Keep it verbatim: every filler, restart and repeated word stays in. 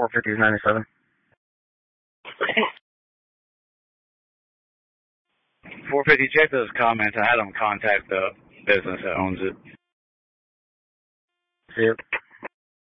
four fifty is ninety-seven. four fifty, check those comments. I had them contact the business that owns it. See you.